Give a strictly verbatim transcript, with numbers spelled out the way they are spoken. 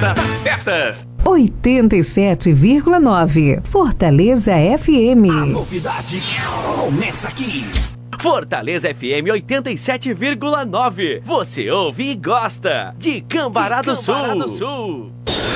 festa das festas. oitenta e sete vírgula nove Fortaleza F M. A novidade começa aqui. Fortaleza F M oitenta e sete vírgula nove. Você ouve e gosta de Cambará do Sul.